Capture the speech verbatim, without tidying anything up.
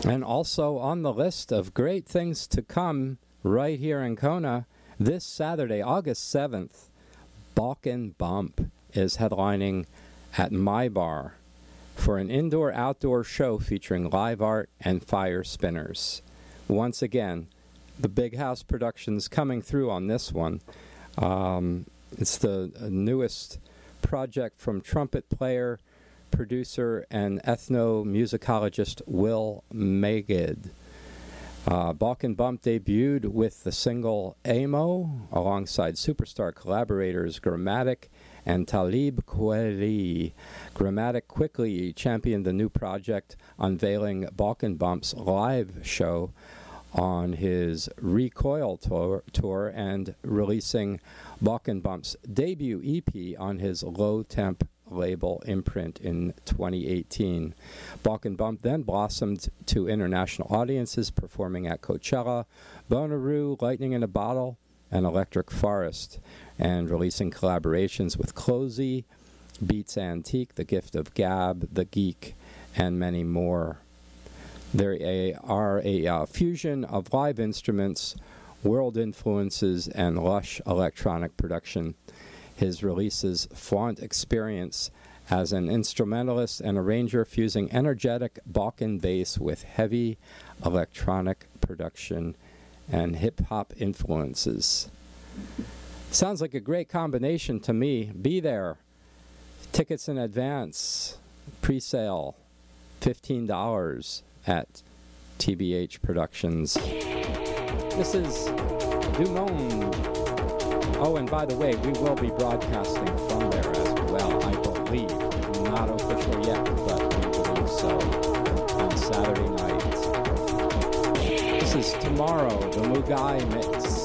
And also on the list of great things to come right here in Kona, this Saturday, August seventh, Balkan Bump is headlining at My Bar for an indoor-outdoor show featuring live art and fire spinners. Once again, the Big House Productions coming through on this one. Um, it's the newest project from trumpet player, producer, and ethnomusicologist Will Magid. Uh, Balkan Bump debuted with the single Amo alongside superstar collaborators Grammatic and Talib Kweli. Grammatic quickly championed the new project, unveiling Balkan Bump's live show on his Recoil tour, tour and releasing Balkan Bump's debut E P on his Low Temp label Imprint in twenty eighteen. Balkan Bump then blossomed to international audiences, performing at Coachella, Bonnaroo, Lightning in a Bottle, and Electric Forest, and releasing collaborations with Closey, Beats Antique, The Gift of Gab, The Geek, and many more. There are a uh, fusion of live instruments, world influences, and lush electronic production. His releases flaunt experience as an instrumentalist and arranger, fusing energetic Balkan bass with heavy electronic production and hip-hop influences. Sounds like a great combination to me. Be there. Tickets in advance. Pre-sale. fifteen dollars at T B H Productions. This is Du Monde. Oh, and by the way, we will be broadcasting from there as well, I believe. Not official yet, but we believe so on Saturday night. This is tomorrow, the Mugai Mix.